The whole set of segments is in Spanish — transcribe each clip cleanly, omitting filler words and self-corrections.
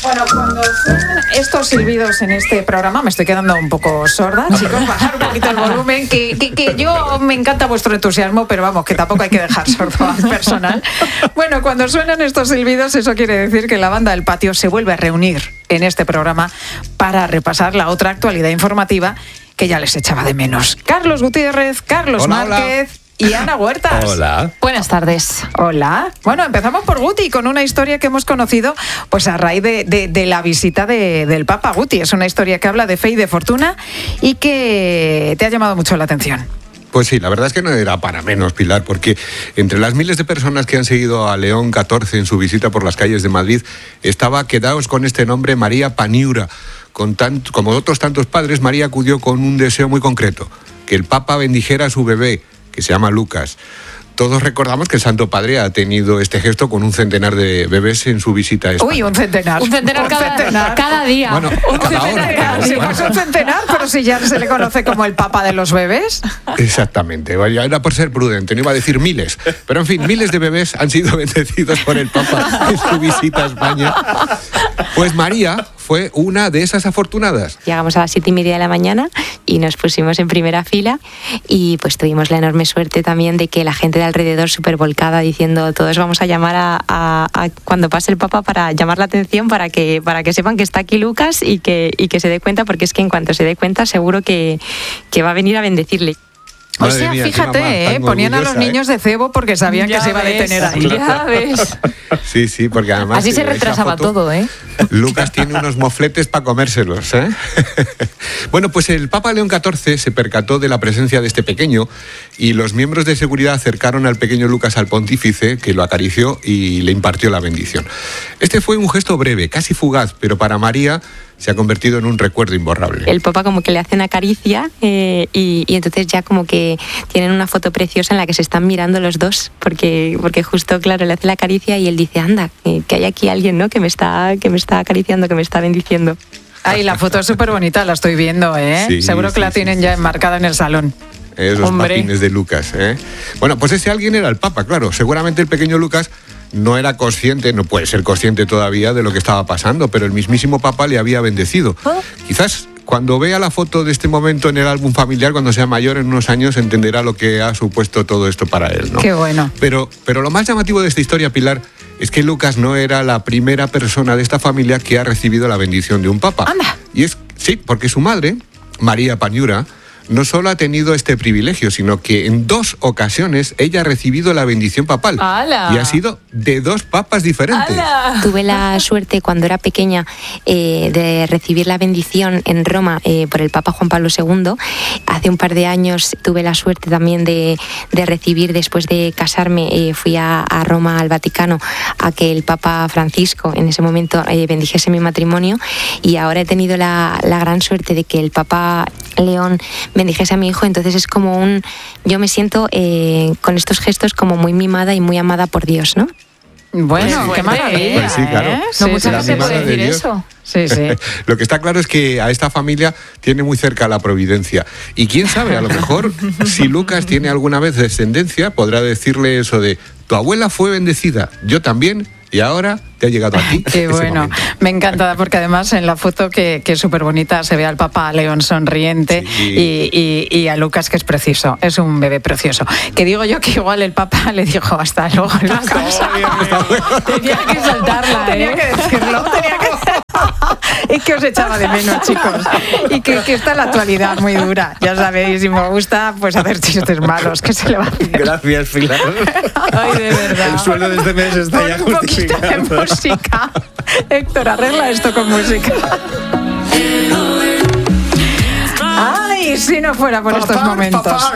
Bueno, cuando suenan estos silbidos en este programa, me estoy quedando un poco sorda, chicos, bajar un poquito el volumen, que yo me encanta vuestro entusiasmo, pero vamos, que tampoco hay que dejar sordo al personal. Bueno, cuando suenan estos silbidos, eso quiere decir que la banda del patio se vuelve a reunir en este programa para repasar la otra actualidad informativa que ya les echaba de menos. Carlos Gutiérrez, Carlos Márquez... Hola. Y Ana Huertas. Hola. Buenas tardes. Hola. Bueno, empezamos por Guti, con una historia que hemos conocido pues a raíz de la visita del Papa. Guti, es una historia que habla de fe y de fortuna y que te ha llamado mucho la atención. Pues sí, la verdad es que no era para menos, Pilar, porque entre las miles de personas que han seguido a León XIV en su visita por las calles de Madrid, estaba, quedaos con este nombre, María Paniura. Como otros tantos padres, María acudió con un deseo muy concreto, que el Papa bendijera a su bebé, que se llama Lucas. Todos recordamos que el Santo Padre ha tenido este gesto con un centenar de bebés en su visita a España. Uy, un centenar. Un centenar cada día. Bueno, cada hora. Sí, pues un centenar, pero si ya se le conoce como el Papa de los bebés. Exactamente. Vaya, era por ser prudente, no iba a decir miles. Pero en fin, miles de bebés han sido bendecidos por el Papa en su visita a España. Pues María fue una de esas afortunadas. Llegamos a las 7:30 de la mañana y nos pusimos en primera fila y pues tuvimos la enorme suerte también de que la gente de alrededor súper volcada diciendo todos vamos a llamar a cuando pase el Papa para llamar la atención para que sepan que está aquí Lucas y que se dé cuenta, porque es que en cuanto se dé cuenta seguro que va a venir a bendecirle. O sea, fíjate, ponían a los niños de cebo porque sabían que se iba a detener ahí. Ya ves. Sí, porque además... Así se retrasaba todo, ¿eh? Lucas tiene unos mofletes para comérselos, ¿eh? Bueno, pues el Papa León XIV se percató de la presencia de este pequeño y los miembros de seguridad acercaron al pequeño Lucas al pontífice, que lo acarició y le impartió la bendición. Este fue un gesto breve, casi fugaz, pero para María se ha convertido en un recuerdo imborrable. El Papa como que le hace una caricia y entonces ya como que tienen una foto preciosa en la que se están mirando los dos, porque justo, claro, le hace la caricia y él dice, anda, que hay aquí alguien, ¿no?, que me está acariciando, que me está bendiciendo. Ay, la foto es súper bonita, la estoy viendo, ¿eh? Sí, seguro que la tienen ya enmarcada en el salón. Los patines de Lucas, ¿eh? Bueno, pues ese alguien era el Papa, claro. Seguramente el pequeño Lucas no era consciente, no puede ser consciente todavía de lo que estaba pasando, pero el mismísimo Papa le había bendecido. Quizás cuando vea la foto de este momento en el álbum familiar, cuando sea mayor en unos años, entenderá lo que ha supuesto todo esto para él, ¿no? Qué bueno. Pero lo más llamativo de esta historia, Pilar, es que Lucas no era la primera persona de esta familia que ha recibido la bendición de un Papa. ¡Anda! Sí, porque su madre, María Paniura, no solo ha tenido este privilegio, sino que en 2 ocasiones ella ha recibido la bendición papal. ¡Hala! Y ha sido de 2 papas diferentes. ¡Hala! Tuve la suerte cuando era pequeña de recibir la bendición en Roma por el Papa Juan Pablo II. Hace un par de años tuve la suerte también de recibir, después de casarme, fui a Roma, al Vaticano, a que el Papa Francisco en ese momento bendijese mi matrimonio, y ahora he tenido la gran suerte de que el Papa León bendijese a mi hijo. Entonces es como yo me siento con estos gestos como muy mimada y muy amada por Dios, ¿no? Bueno, qué maravilla. Pues sí, claro. ¿eh? No mucha sí, gente sí, puede sí. decir eso. Sí, sí. Lo que está claro es que a esta familia tiene muy cerca la providencia. Y quién sabe, a lo mejor, si Lucas tiene alguna vez descendencia, podrá decirle eso de, tu abuela fue bendecida, yo también, y ahora te ha llegado a ti. Qué bueno, momento. me encanta, porque además en la foto que es súper bonita se ve al Papa León sonriente, sí. y a Lucas, que es precioso, es un bebé precioso. Que digo yo que igual el Papa le dijo hasta luego, Lucas. Tenía que saltarla, Tenía que decirlo, Es que os echaba de menos, chicos. Y que está la actualidad muy dura, ya sabéis, y me gusta pues hacer chistes malos, que se le va a hacer. Gracias, Pilar. Ay, de verdad. El sueldo de este mes está ya Pon un poquito de justificado. música. Héctor, arregla esto con música. Ay, si no fuera por estos momentos.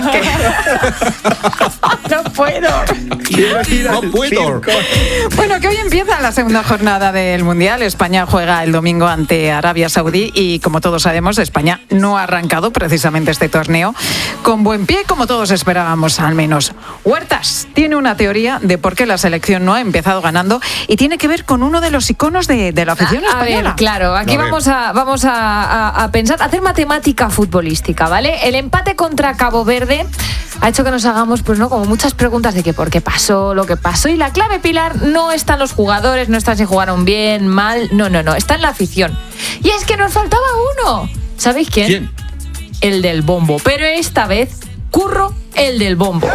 No puedo. No puedo. Bueno, que hoy empieza la segunda jornada del Mundial. España juega el domingo ante Arabia Saudí y, como todos sabemos, España no ha arrancado precisamente este torneo con buen pie, como todos esperábamos, al menos. Huertas tiene una teoría de por qué la selección no ha empezado ganando, y tiene que ver con uno de los iconos de la afición española. A ver, claro, aquí vamos a pensar, hacer matemática futbolística, ¿vale? El empate contra Cabo Verde ha hecho que nos hagamos, pues no, como muchas preguntas preguntas de que por qué pasó lo que pasó. Y la clave, Pilar, no está en los jugadores, no está si jugaron bien, mal. No. Está en la afición. Y es que nos faltaba uno. ¿Sabéis quién? ¿Quién? El del bombo. Pero esta vez, Curro, el del bombo.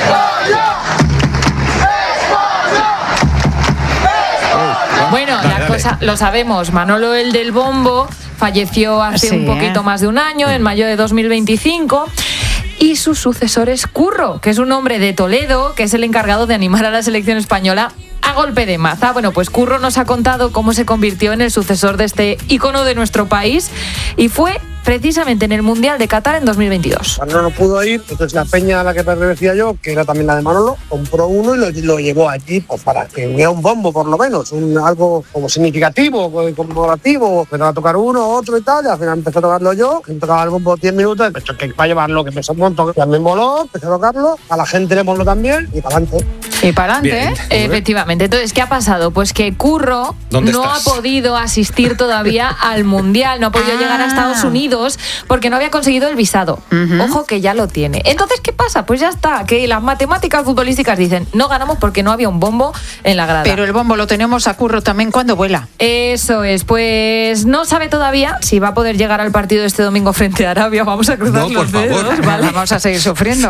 Bueno, la cosa, lo sabemos, Manolo el del bombo falleció hace un poquito más de un año, en mayo de 2025. Y su sucesor es Curro, que es un hombre de Toledo, que es el encargado de animar a la selección española a golpe de maza. Bueno, pues Curro nos ha contado cómo se convirtió en el sucesor de este ícono de nuestro país y fue precisamente en el Mundial de Qatar en 2022. Manolo no pudo ir, entonces la peña a la que pertenecía yo, que era también la de Manolo, compró uno y lo llevó allí pues, para que hubiera un bombo por lo menos, algo como significativo, conmemorativo. Empezó a tocar uno, otro y tal, y al final empecé a tocarlo yo, que tocaba el bombo 10 minutos, pensé que para llevarlo, que pesó un montón, ya me moló, empecé a tocarlo, a la gente le moló también y para adelante. Y para adelante, Efectivamente. Entonces, ¿qué ha pasado? Pues que Curro no ha podido asistir todavía al Mundial, no ha podido llegar a Estados Unidos porque no había conseguido el visado. Ojo que ya lo tiene. Entonces, ¿qué pasa? Pues ya está, que las matemáticas futbolísticas dicen, no ganamos porque no había un bombo en la grada. Pero el bombo lo tenemos a Curro también cuando vuela. Eso es, pues no sabe todavía si va a poder llegar al partido este domingo frente a Arabia. Vamos a cruzar los dedos, ¿vale? Vamos a seguir sufriendo.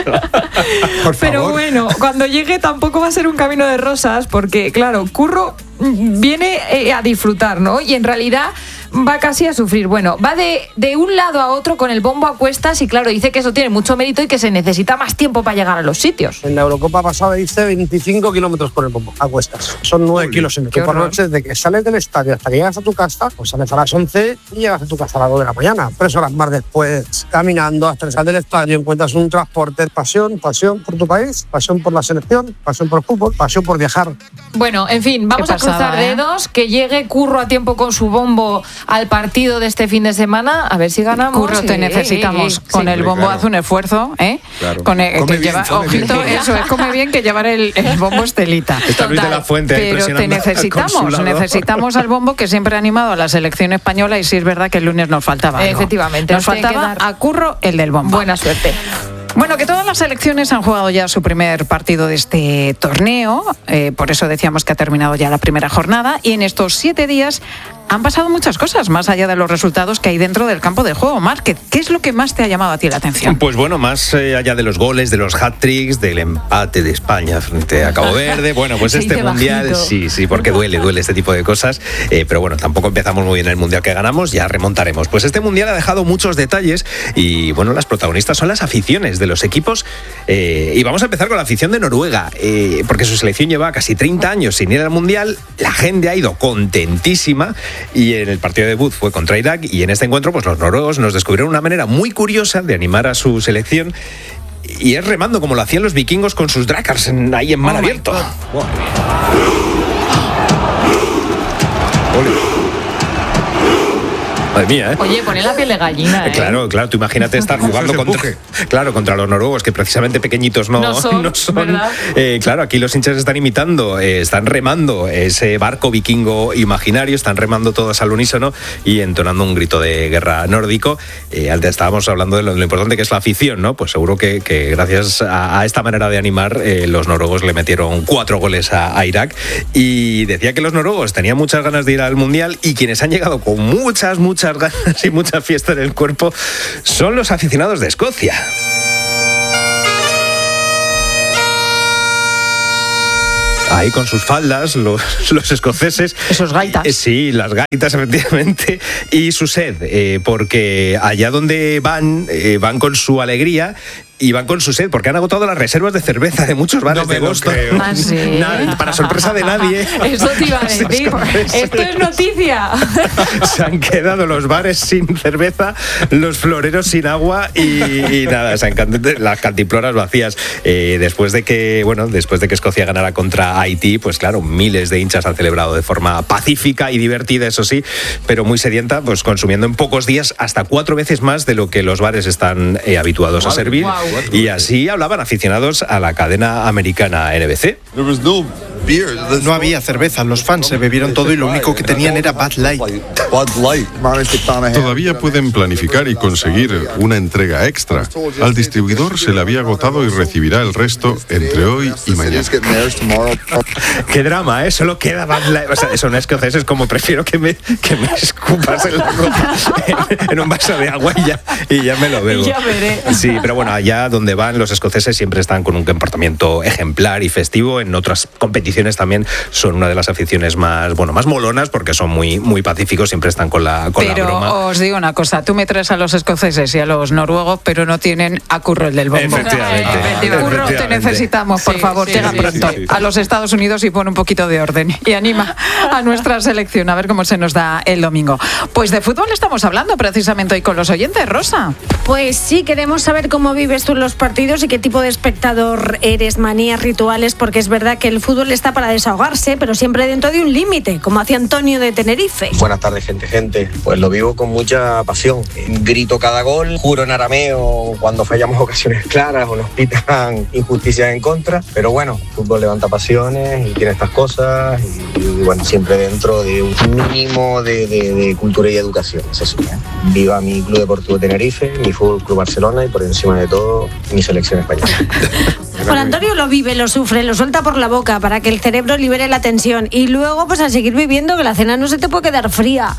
Pero bueno, cuando llegue tampoco va a ser un camino de rosas porque, claro, Curro viene a disfrutar, ¿no? Y en realidad va casi a sufrir. Bueno, va de un lado a otro con el bombo a cuestas y claro, dice que eso tiene mucho mérito y que se necesita más tiempo para llegar a los sitios. En la Eurocopa pasada hice 25 kilómetros con el bombo a cuestas. Son 9 kilos en el por noche. Desde que sales del estadio hasta que llegas a tu casa, pues sales a las 11 y llegas a tu casa a las 2 de la mañana. 3 horas más después, caminando hasta el salir del estadio, encuentras un transporte. Pasión por tu país, pasión por la selección, pasión por el fútbol, pasión por viajar. Bueno, en fin, vamos a cruzar dedos, que llegue Curro a tiempo con su bombo al partido de este fin de semana, a ver si ganamos. Curro, te necesitamos. Con el bombo haz un esfuerzo, ¿eh? Claro. Con el, come que bien, lleva, come ojito, bien. eso es, come bien que llevar el bombo estelita. Está Luis de la Fuente ahí pero te presionando al consulado. necesitamos al bombo que siempre ha animado a la selección española y sí es verdad que el lunes nos faltaba algo. Efectivamente. Nos faltaba a Curro el del bombo. Buena suerte. Bueno, que todas las selecciones han jugado ya su primer partido de este torneo, por eso decíamos que ha terminado ya la primera jornada, y en estos 7 días han pasado muchas cosas, más allá de los resultados que hay dentro del campo de juego. Marc, ¿qué es lo que más te ha llamado a ti la atención? Pues bueno, más allá de los goles, de los hat-tricks, del empate de España frente a Cabo Verde, bueno, pues este Mundial, sí, porque duele este tipo de cosas, pero bueno, tampoco empezamos muy bien el Mundial que ganamos, ya remontaremos. Pues este Mundial ha dejado muchos detalles y bueno, las protagonistas son las aficiones de los equipos y vamos a empezar con la afición de Noruega, porque su selección lleva casi 30 años sin ir al Mundial, la gente ha ido contentísima. Y en el partido de debut fue contra Irak y en este encuentro pues los noruegos nos descubrieron una manera muy curiosa de animar a su selección y es remando como lo hacían los vikingos con sus drakars ahí en mar abierto. Madre mía, ¿eh? Oye, poné la piel de gallina, ¿eh? Claro, tú imagínate estar jugando contra los noruegos, que precisamente pequeñitos no son. Claro, aquí los hinchas están imitando, están remando ese barco vikingo imaginario, están remando todos al unísono y entonando un grito de guerra nórdico. Antes estábamos hablando de lo importante que es la afición, ¿no? Pues seguro que gracias a esta manera de animar, los noruegos le metieron 4 goles a Irak. Y decía que los noruegos tenían muchas ganas de ir al Mundial y quienes han llegado con muchas ganas y mucha fiesta en el cuerpo son los aficionados de Escocia. Ahí con sus faldas, los escoceses. Esos gaitas. Sí, las gaitas, efectivamente. Y su sed, porque allá donde van con su alegría y van con su sed, porque han agotado las reservas de cerveza de muchos bares de Boston. ¿Ah, sí? Para sorpresa de nadie. Eso te iba a decir. Esto es noticia. Se han quedado los bares sin cerveza, los floreros sin agua y nada, las cantimploras vacías. Después de que Escocia ganara contra Haití, pues claro, miles de hinchas han celebrado de forma pacífica y divertida, eso sí, pero muy sedienta, pues consumiendo en pocos días hasta 4 veces más de lo que los bares están habituados a servir. Y así hablaban aficionados a la cadena americana NBC. No había cerveza, los fans se bebieron todo y lo único que tenían era Bud Light. Todavía pueden planificar y conseguir una entrega extra. Al distribuidor se le había agotado y recibirá el resto entre hoy y mañana. Qué drama, ¿eh? Solo queda Bud Light. O sea, son escoceses como prefiero que me escupas en la copa en un vaso de agua y ya me lo bebo. Ya veré. Sí, pero bueno, allá donde van los escoceses siempre están con un comportamiento ejemplar y festivo. En otras competiciones también son una de las aficiones más molonas porque son muy, muy pacíficos, siempre están con la broma. Pero os digo una cosa, tú me traes a los escoceses y a los noruegos, pero no tienen a Curro el del bombo. Efectivamente. Curro, te necesitamos, por favor, llega pronto a los Estados Unidos y pon un poquito de orden y anima a nuestra selección a ver cómo se nos da el domingo. Pues de fútbol estamos hablando precisamente hoy con los oyentes, Rosa. Pues sí, queremos saber cómo vives tú los partidos y qué tipo de espectador eres, manías, rituales, porque es verdad que el fútbol está para desahogarse, pero siempre dentro de un límite, como hacía Antonio de Tenerife. Buenas tardes, gente. Pues lo vivo con mucha pasión. Grito cada gol, juro en arameo cuando fallamos ocasiones claras o nos pitan injusticias en contra, pero bueno, el fútbol levanta pasiones y tiene estas cosas y bueno, siempre dentro de un mínimo de cultura y educación, eso sí, ¿eh? Viva mi Club Deportivo Tenerife, mi Fútbol Club Barcelona y por encima de todo mi selección española. Bueno, Antonio lo vive, lo sufre, lo suelta por la boca para que el cerebro libere la tensión y luego pues a seguir viviendo, que la cena no se te puede quedar fría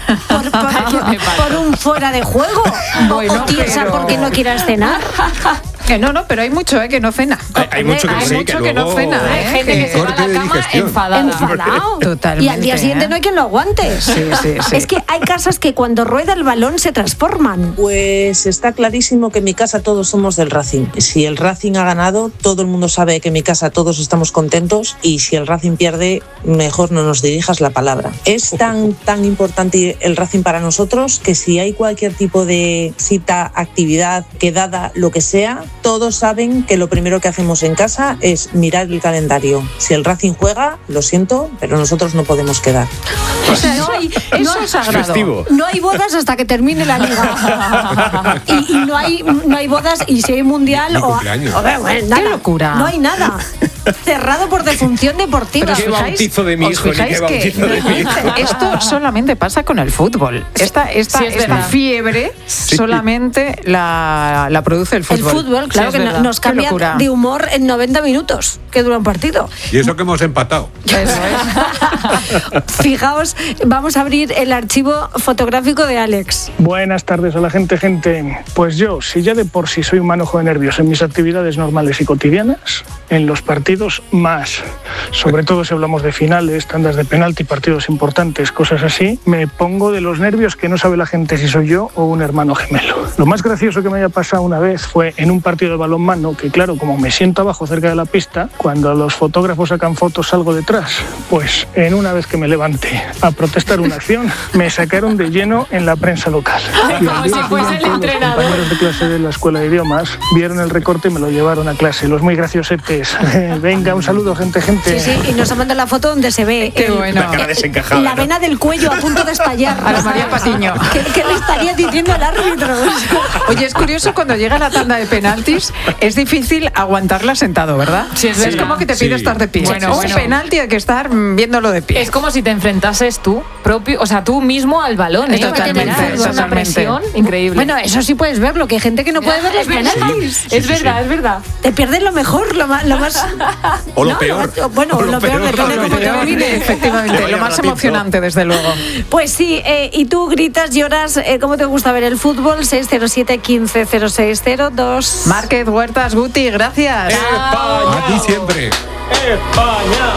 por un fuera de juego o tiesa porque no quieras cenar. No, pero hay mucho que no cena. Hay mucho que no cena. Hay gente que se va a la cama enfadado. Totalmente. Y al día siguiente no hay quien lo aguante. Sí. Es que hay casas que cuando rueda el balón se transforman. Pues está clarísimo que en mi casa todos somos del Racing. Si el Racing ha ganado, todo el mundo sabe que en mi casa todos estamos contentos y si el Racing pierde, mejor no nos dirijas la palabra. Es tan importante el Racing para nosotros que si hay cualquier tipo de cita, actividad, quedada, lo que sea, todos saben que lo primero que hacemos en casa es mirar el calendario. Si el Racing juega, lo siento, pero nosotros no podemos quedar. O sea, eso es sagrado. No hay bodas hasta que termine la liga. y no hay bodas y si hay mundial ni cumpleaños. ¡Qué locura! No hay nada. Cerrado por defunción deportiva. ¿Qué bautizo de mi hijo? Esto solamente pasa con el fútbol. Esta fiebre solamente la produce el fútbol. El fútbol, claro, que nos cambia de humor en 90 minutos que dura un partido. Y eso que hemos empatado. Eso es. Fijaos, vamos a abrir el archivo fotográfico de Alex. Buenas tardes a la gente. Pues yo, si ya de por sí soy un manojo de nervios en mis actividades normales y cotidianas, en los partidos más. Sobre todo si hablamos de finales, tandas de penalti, partidos importantes, cosas así, me pongo de los nervios que no sabe la gente si soy yo o un hermano gemelo. Lo más gracioso que me haya pasado una vez fue en un partido de balonmano que, claro, como me siento abajo cerca de la pista, cuando los fotógrafos sacan fotos salgo detrás. Pues en una vez que me levanté a protestar una acción, me sacaron de lleno en la prensa local. Ay, como si fuese el entrenador. Los compañeros de clase de la escuela de idiomas vieron el recorte y me lo llevaron a clase. Los muy graciosetes. Venga, un saludo, gente. Sí, y nos ha mandado la foto donde se ve la cara desencajada, la vena del cuello a punto de estallar. A la María Patiño. ¿Qué le estaría diciendo al árbitro? Oye, es curioso, cuando llega la tanda de penaltis, es difícil aguantarla sentado, ¿verdad? Sí, es como que te pide estar de pie. Bueno. Un penalti hay que estar viéndolo de pie. Es como si te enfrentases tú mismo al balón. Totalmente. Una presión increíble. Bueno, eso sí puedes verlo, que hay gente que no puede ver los penaltis. Es verdad. Te pierdes lo mejor, lo más... O lo peor. Lo peor depende de cómo te termine. Efectivamente, lo más emocionante, desde luego. Pues sí, y tú gritas, lloras, ¿cómo te gusta ver el fútbol? 607 15 0602. Márquez, Huertas, Guti, gracias. A ti siempre. España.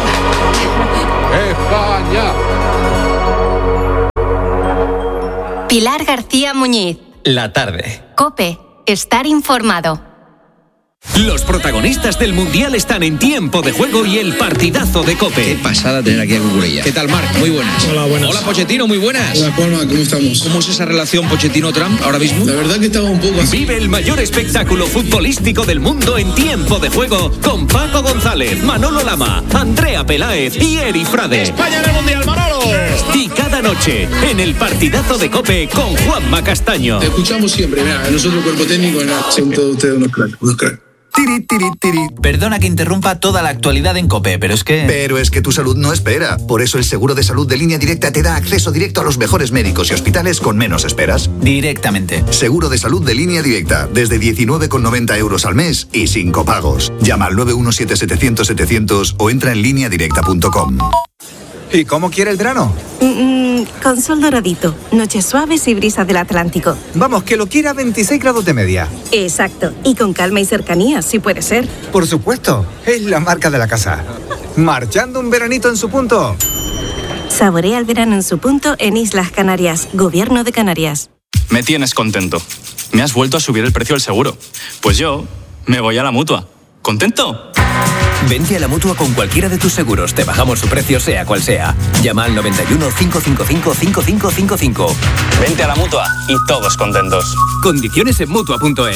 Pilar García Muñiz. La tarde. COPE. Estar informado. Los protagonistas del Mundial están en Tiempo de Juego y el partidazo de COPE. Qué pasada tener aquí a Cucurella. ¿Qué tal, Marc? Muy buenas. Hola, buenas. Hola, Pochettino, muy buenas. Hola, Palma, ¿cómo estamos? ¿Cómo es esa relación Pochettino-Trump ahora mismo? La verdad que estaba un poco así. Vive el mayor espectáculo futbolístico del mundo en Tiempo de Juego con Paco González, Manolo Lama, Andrea Peláez y Eri Frade. ¡España en el Mundial, Manolo! Y cada noche en el partidazo de COPE con Juanma Castaño. Te escuchamos siempre, mira, nosotros cuerpo técnico, son todos ustedes unos cracks. Tiri, tiri, tiri. Perdona que interrumpa toda la actualidad en COPE, pero es que tu salud no espera. Por eso el seguro de salud de Línea Directa te da acceso directo a los mejores médicos y hospitales con menos esperas. Directamente. Seguro de salud de Línea Directa, desde 19,90 € al mes y sin copagos. Llama al 917-700-700 o entra en lineadirecta.com. ¿Y cómo quiere el verano? Con sol doradito, noches suaves y brisa del Atlántico. Vamos, que lo quiera a 26 grados de media. Exacto, y con calma y cercanía, si puede ser. Por supuesto, es la marca de la casa. Marchando un veranito en su punto. Saborea el verano en su punto en Islas Canarias, Gobierno de Canarias. Me tienes contento. Me has vuelto a subir el precio del seguro. Pues yo me voy a la Mutua. ¿Contento? Vente a la Mutua con cualquiera de tus seguros. Te bajamos su precio sea cual sea. Llama al 91 555 5555. Vente a la Mutua y todos contentos. Condiciones en Mutua.es.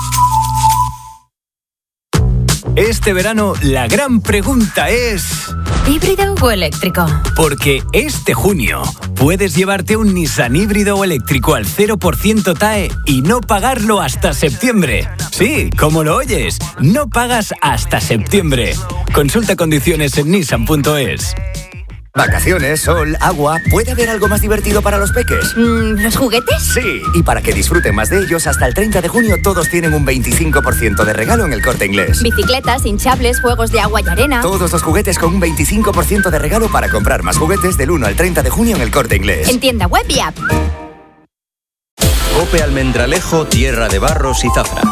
Este verano la gran pregunta es... ¿híbrido o eléctrico? Porque este junio puedes llevarte un Nissan híbrido o eléctrico al 0% TAE y no pagarlo hasta septiembre. Sí, como lo oyes, no pagas hasta septiembre. Consulta condiciones en Nissan.es. Vacaciones, sol, agua. ¿Puede haber algo más divertido para los peques? ¿Los juguetes? Sí, y para que disfruten más de ellos, hasta el 30 de junio todos tienen un 25% de regalo en El Corte Inglés. Bicicletas, hinchables, juegos de agua y arena. Todos los juguetes con un 25% de regalo para comprar más juguetes del 1 al 30 de junio en El Corte Inglés. En tienda web y app. Cope Almendralejo, Tierra de Barros y Zafra.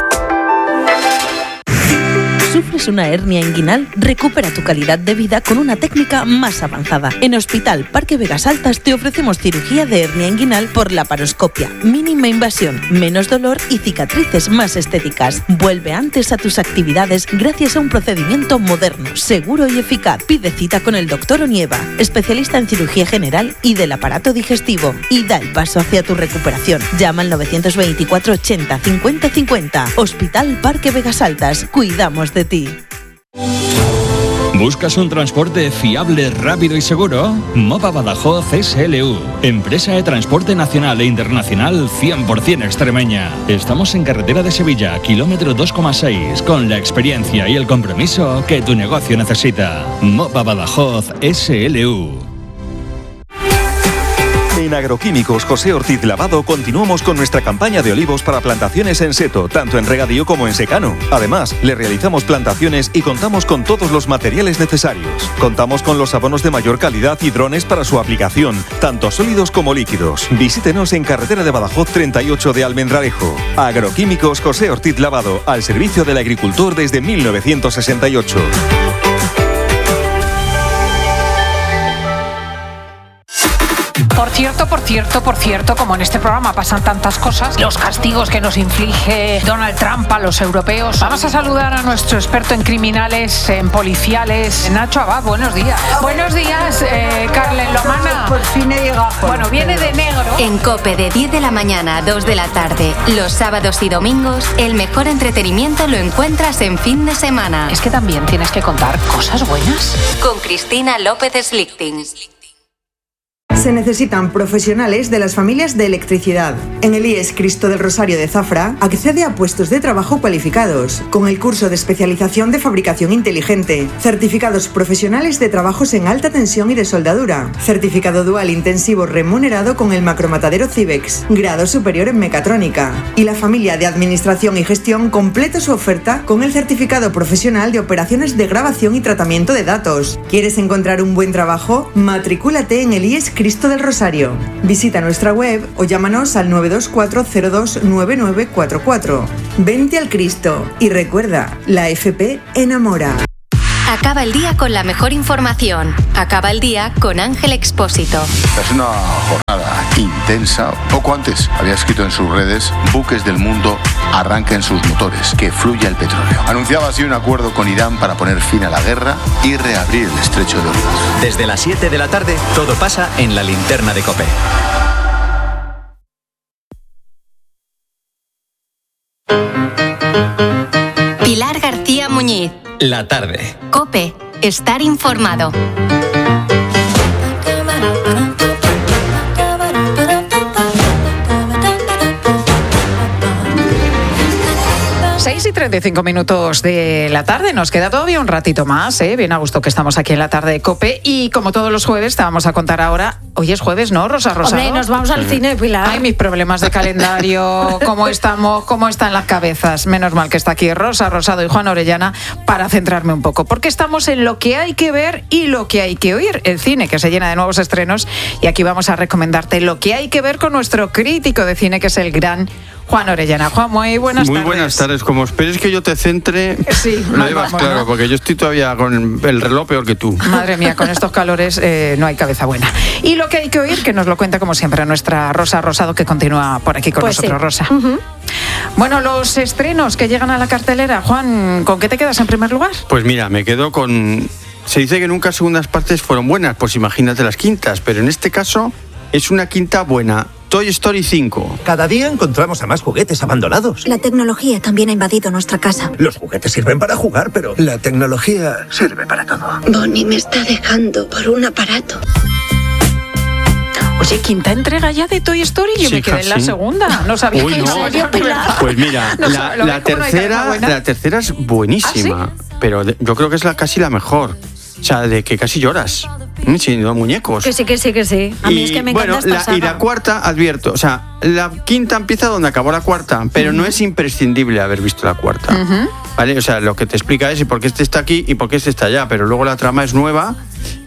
¿Sufres una hernia inguinal? Recupera tu calidad de vida con una técnica más avanzada. En Hospital Parque Vegas Altas te ofrecemos cirugía de hernia inguinal por laparoscopia, mínima invasión, menos dolor y cicatrices más estéticas. Vuelve antes a tus actividades gracias a un procedimiento moderno, seguro y eficaz. Pide cita con el Dr. Onieva, especialista en cirugía general y del aparato digestivo, y da el paso hacia tu recuperación. Llama al 924 80 50 50. Hospital Parque Vegas Altas. Cuidamos de ti. ¿Buscas un transporte fiable, rápido y seguro? Mopa Badajoz SLU, empresa de transporte nacional e internacional 100% extremeña. Estamos en carretera de Sevilla, kilómetro 2,6, con la experiencia y el compromiso que tu negocio necesita. Mopa Badajoz SLU. En Agroquímicos José Ortiz Lavado continuamos con nuestra campaña de olivos para plantaciones en seto, tanto en regadío como en secano. Además, le realizamos plantaciones y contamos con todos los materiales necesarios. Contamos con los abonos de mayor calidad y drones para su aplicación, tanto sólidos como líquidos. Visítenos en carretera de Badajoz 38 de Almendralejo. Agroquímicos José Ortiz Lavado, al servicio del agricultor desde 1968. Por cierto, como en este programa pasan tantas cosas, los castigos que nos inflige Donald Trump a los europeos. Vamos a saludar a nuestro experto en criminales, en policiales, Nacho Abad. Buenos días. Buenos días, Carlen Lomana. Por fin he llegado. Bueno, viene de negro. En COPE de 10 de la mañana a 2 de la tarde, los sábados y domingos, el mejor entretenimiento lo encuentras en fin de semana. Es que también tienes que contar cosas buenas. Con Cristina López Slichting. Se necesitan profesionales de las familias de electricidad. En el IES Cristo del Rosario de Zafra accede a puestos de trabajo cualificados, con el curso de especialización de fabricación inteligente, certificados profesionales de trabajos en alta tensión y de soldadura, certificado dual intensivo remunerado con el macromatadero Cibex, grado superior en mecatrónica. Y la familia de administración y gestión completa su oferta con el certificado profesional de operaciones de grabación y tratamiento de datos. ¿Quieres encontrar un buen trabajo? Matricúlate en el IES Cristo del Rosario. Visita nuestra web o llámanos al 924029944. Vente al Cristo y recuerda, la FP enamora. Acaba el día con la mejor información. Acaba el día con Ángel Expósito. Es una jornada intensa. Poco antes había escrito en sus redes: buques del mundo arranquen sus motores, que fluya el petróleo. Anunciaba así un acuerdo con Irán para poner fin a la guerra y reabrir el estrecho de Hormuz. Desde las 7 de la tarde, todo pasa en la linterna de COPE. Pilar García Muñiz. La tarde. COPE. Estar informado. 35 minutos de la tarde. Nos queda todavía un ratito más, ¿eh? Bien a gusto que estamos aquí en la tarde de COPE. Y como todos los jueves, te vamos a contar ahora. Hoy es jueves, ¿no, Rosa Rosado? Hombre, nos vamos al cine, Pilar. Ay, mis problemas de calendario, cómo estamos, cómo están las cabezas. Menos mal que está aquí Rosa Rosado y Juan Orellana para centrarme un poco. Porque estamos en lo que hay que ver y lo que hay que oír. El cine que se llena de nuevos estrenos. Y aquí vamos a recomendarte lo que hay que ver con nuestro crítico de cine, que es el gran Juan Orellana. Juan, muy buenas tardes. Muy buenas tardes. Como esperes que yo te centre, sí, lo llevas claro, ¿no? Porque yo estoy todavía con el reloj peor que tú. Madre mía, con estos calores no hay cabeza buena. Y lo que hay que oír, que nos lo cuenta como siempre nuestra Rosa Rosado, que continúa por aquí con nosotros, sí. Rosa. Uh-huh. Bueno, los estrenos que llegan a la cartelera, Juan, ¿con qué te quedas en primer lugar? Pues mira, me quedo con... Se dice que nunca segundas partes fueron buenas, pues imagínate las quintas, pero en este caso es una quinta buena. Toy Story 5. Cada día encontramos a más juguetes abandonados. La tecnología también ha invadido nuestra casa. Los juguetes sirven para jugar, pero la tecnología sirve para todo. Bonnie me está dejando por un aparato. Oye, quinta entrega ya de Toy Story. Yo me quedé en la segunda. No sabía que no. Pues mira, la tercera es buenísima. ¿Ah, sí? Pero yo creo que es casi la mejor. O sea, de que casi lloras. Sin muñecos. Que sí. A mí es que me encanta esta saga. Y la cuarta, advierto, o sea, la quinta empieza donde acabó la cuarta, pero no es imprescindible haber visto la cuarta. ¿Vale? O sea, lo que te explica es por qué este está aquí y por qué este está allá, pero luego la trama es nueva,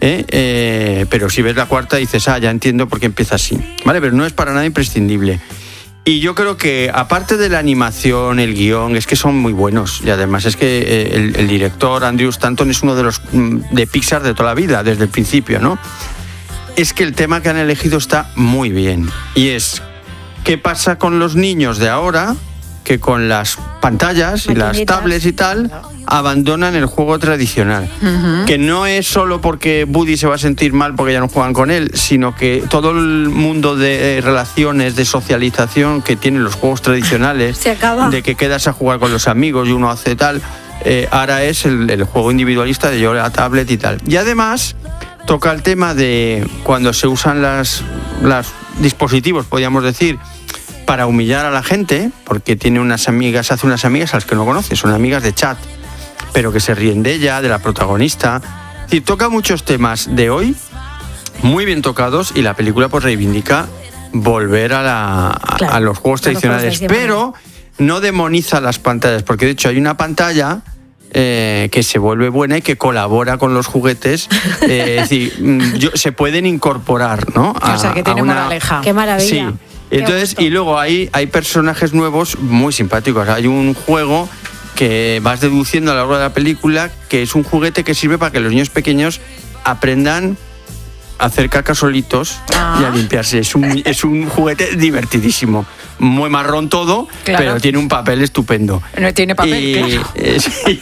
pero si ves la cuarta dices, ya entiendo por qué empieza así. ¿Vale? Pero no es para nada imprescindible. Y yo creo que, aparte de la animación, el guión, es que son muy buenos. Y además es que el director, Andrew Stanton, es uno de los de Pixar de toda la vida, desde el principio, ¿no? Es que el tema que han elegido está muy bien. Y es, ¿qué pasa con los niños de ahora que con las pantallas y las tablets y tal abandonan el juego tradicional? Que no es solo porque Woody se va a sentir mal porque ya no juegan con él, sino que todo el mundo de relaciones, de socialización que tienen los juegos tradicionales, se acaba. De que quedas a jugar con los amigos y uno hace tal, ahora es el juego individualista de yo la tablet y tal. Y además toca el tema de cuando se usan los dispositivos, podríamos decir, para humillar a la gente, porque tiene hace unas amigas a las que no conoce, son amigas de chat, pero que se ríen de ella, de la protagonista. Es decir, toca muchos temas de hoy, muy bien tocados, y la película pues reivindica volver a los juegos tradicionales, pero no demoniza las pantallas, porque de hecho hay una pantalla que se vuelve buena y que colabora con los juguetes, es decir, se pueden incorporar, ¿no? O sea, que tiene moraleja. Qué maravilla. Sí. Entonces, y luego hay personajes nuevos muy simpáticos. Hay un juego que vas deduciendo a lo largo de la película que es un juguete que sirve para que los niños pequeños aprendan a hacer caca solitos y a limpiarse. Es un juguete divertidísimo. Muy marrón todo, claro, pero tiene un papel estupendo. No tiene papel, claro. Sí.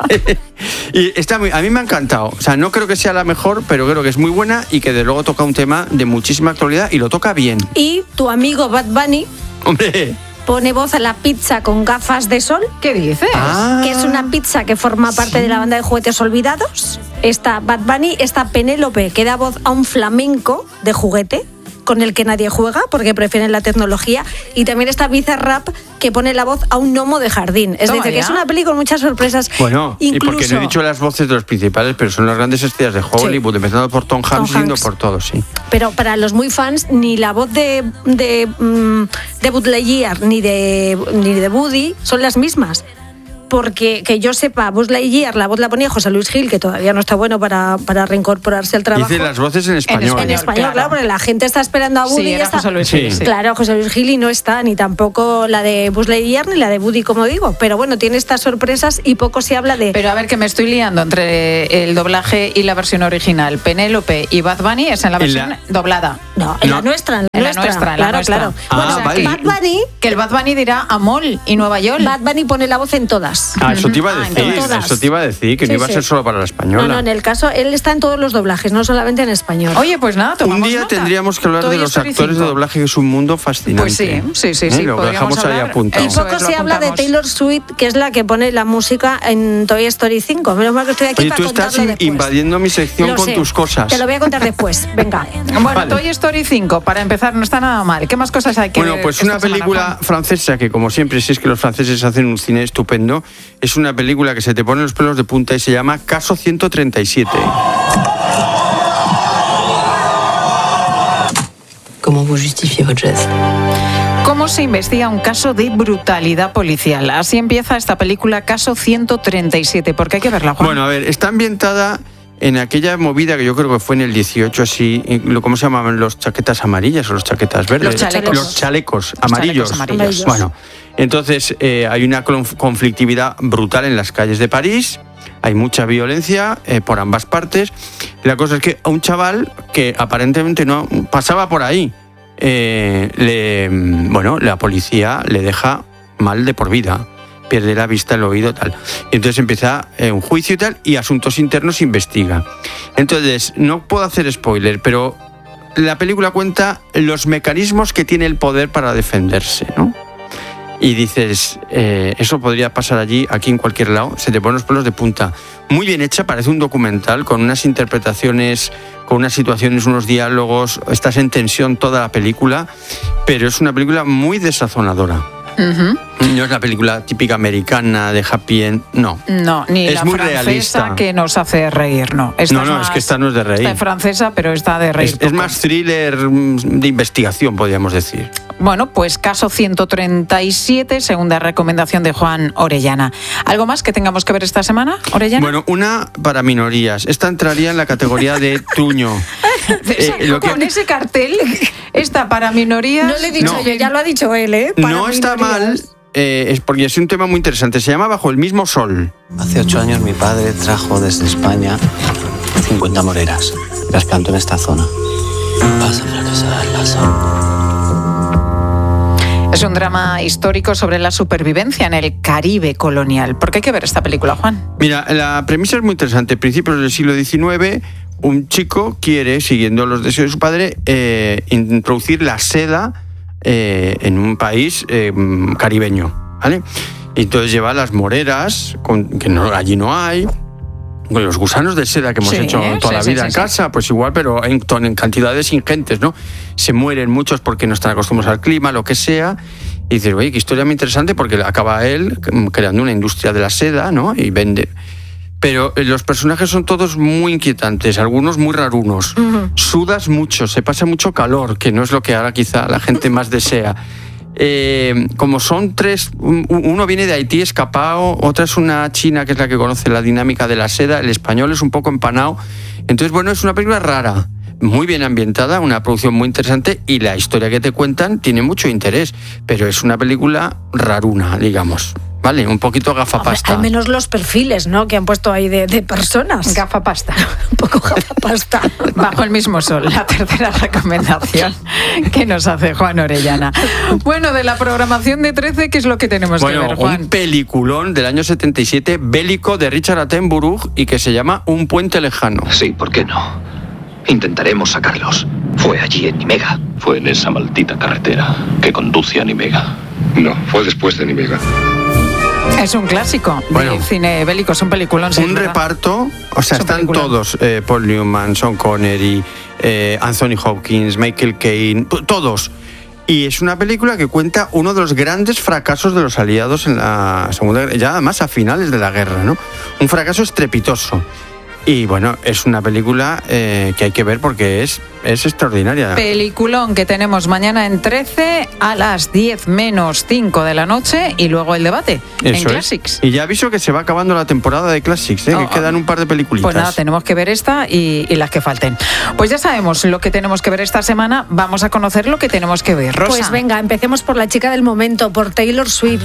Y a mí me ha encantado. O sea, no creo que sea la mejor, pero creo que es muy buena y que de luego toca un tema de muchísima actualidad y lo toca bien. Y tu amigo Bad Bunny... ¡Hombre! Pone voz a la pizza con gafas de sol. ¿Qué dices? Que es una pizza que forma parte de la banda de Juguetes Olvidados. Está Bad Bunny, está Penélope, que da voz a un flamenco de juguete con el que nadie juega porque prefieren la tecnología, y también está Bizarrap, que pone la voz a un gnomo de jardín. Es decir, que es una peli con muchas sorpresas. Bueno, incluso... y porque no he dicho las voces de los principales, pero son las grandes estrellas de Hollywood, empezando por Tom Hanks, yendo por todos, sí. Pero para los muy fans, ni la voz de Buzz Lightyear ni de Woody son las mismas. Porque, que yo sepa, Buzz Lightyear, la voz la ponía José Luis Gil, que todavía no está bueno para reincorporarse al trabajo. Dice las voces en español. En español, claro, porque la gente está esperando a Woody. Sí, era José Luis Gil. Sí. Claro, José Luis Gil, y no está, ni tampoco la de Buzz Lightyear ni la de Woody, como digo. Pero bueno, tiene estas sorpresas y poco se habla de... Pero a ver, que me estoy liando entre el doblaje y la versión original. Penélope y Bad Bunny es en la versión doblada. No, en la nuestra. Claro. Bueno, vale. Bad Bunny... Que el Bad Bunny dirá Amol y Nueva York. Bad Bunny pone la voz en todas. Eso te iba a decir, que no iba a ser solo para la española. No, en el caso, él está en todos los doblajes, no solamente en español. Oye, pues nada, tomamos un día nota. Tendríamos que hablar de los actores de doblaje, que es un mundo fascinante. Pues sí. Lo dejamos ahí apuntado. Y poco se habla de Taylor Swift, que es la que pone la música en Toy Story 5. Menos mal que estoy aquí para contarlo después. Tú estás invadiendo mi sección con tus cosas. Te lo voy a contar después, venga. Bueno, vale. Toy Story Story 5, para empezar, no está nada mal. ¿Qué más cosas hay que ver? Bueno, pues una película francesa que, como siempre, si es que los franceses hacen un cine estupendo, es una película que se te ponen los pelos de punta y se llama Caso 137. ¿Cómo vous justifiez votre geste? ¿Cómo se investiga un caso de brutalidad policial? Así empieza esta película Caso 137, porque hay que verla, Juan. Bueno, a ver, está ambientada en aquella movida que yo creo que fue en el 18, así, ¿cómo se llamaban? ¿Los chaquetas amarillas o los chaquetas verdes? Los chalecos amarillos. Bueno, entonces hay una conflictividad brutal en las calles de París, hay mucha violencia por ambas partes. La cosa es que a un chaval que aparentemente no pasaba por ahí, la policía le deja mal de por vida, pierde la vista, el oído, tal. Y entonces empieza un juicio y tal, y Asuntos Internos investiga. Entonces, no puedo hacer spoiler, pero la película cuenta los mecanismos que tiene el poder para defenderse, ¿no? Y dices, eso podría pasar aquí en cualquier lado, se te ponen los pelos de punta. Muy bien hecha, parece un documental, con unas interpretaciones, con unas situaciones, unos diálogos, estás en tensión toda la película, pero es una película muy desazonadora. Uh-huh. No es la película típica americana de happy end, no. No, ni es la muy francesa realista. Que nos hace reír, no. Es que esta no es de reír. Esta es francesa, pero está de reír. Es más thriller de investigación, podríamos decir. Bueno, pues Caso 137, segunda recomendación de Juan Orellana. ¿Algo más que tengamos que ver esta semana, Orellana? Bueno, una para minorías. Esta entraría en la categoría de Tuño. Con ese cartel, esta para minorías... No le he dicho yo, ya lo ha dicho él, ¿eh? No está mal, es porque es un tema muy interesante. Se llama Bajo el mismo sol. Hace 8 años mi padre trajo desde España 50 moreras. Las plantó en esta zona. Vas a fracasar, Lazo. Es un drama histórico sobre la supervivencia en el Caribe colonial. ¿Por qué hay que ver esta película, Juan? Mira, la premisa es muy interesante. Principios del siglo XIX, un chico quiere, siguiendo los deseos de su padre, introducir la seda en un país caribeño, ¿vale? Y entonces lleva las moreras, allí no hay, con los gusanos de seda que hemos hecho toda la vida en casa, pues igual, pero en cantidades ingentes, ¿no? Se mueren muchos porque no están acostumbrados al clima, lo que sea. Y dices, oye, qué historia muy interesante, porque acaba él creando una industria de la seda, ¿no? Y vende. Pero los personajes son todos muy inquietantes, algunos muy rarunos. Uh-huh. Sudas mucho, se pasa mucho calor, que no es lo que ahora quizá la gente más desea. Como son tres, uno viene de Haití escapado, otra es una china que es la que conoce la dinámica de la seda, el español es un poco empanado. Entonces, bueno, es una película rara, muy bien ambientada, una producción muy interesante, y la historia que te cuentan tiene mucho interés, pero es una película raruna, digamos. Vale, un poquito gafapasta. Al menos los perfiles, ¿no?, que han puesto ahí de personas. Gafapasta. Un poco gafapasta. Bajo el mismo sol, la tercera recomendación que nos hace Juan Orellana. Bueno, de la programación de 13, ¿qué es lo que tenemos que ver, Juan? Un peliculón del año 77, bélico, de Richard Attenborough, y que se llama Un puente lejano. Sí, ¿por qué no? Intentaremos sacarlos. Fue allí en Nimega. Fue en esa maldita carretera que conduce a Nimega. No, fue después de Nimega. Es un clásico del cine bélico, es un peliculón. Un reparto, o sea, están todos, Paul Newman, Sean Connery, Anthony Hopkins, Michael Caine, todos. Y es una película que cuenta uno de los grandes fracasos de los aliados en la Segunda Guerra, ya además a finales de la guerra, ¿no? Un fracaso estrepitoso. Y bueno, es una película que hay que ver porque es extraordinaria. Peliculón que tenemos mañana en 13 a las 10 menos 5 de la noche, y luego el debate en Classics. Y ya aviso que se va acabando la temporada de Classics, que quedan un par de peliculitas. Pues nada, tenemos que ver esta y las que falten. Pues ya sabemos lo que tenemos que ver esta semana, vamos a conocer lo que tenemos que ver, Rosa. Pues venga, empecemos por la chica del momento, por Taylor Swift.